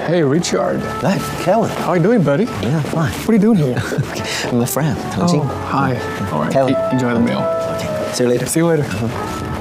Hey, Richard. Hey, Kellen. How are you doing, buddy? Yeah, fine. What are you doing here? I'm a friend. Oh, hi. All right. Kelly. Enjoy the meal. Okay. See you later. See you later.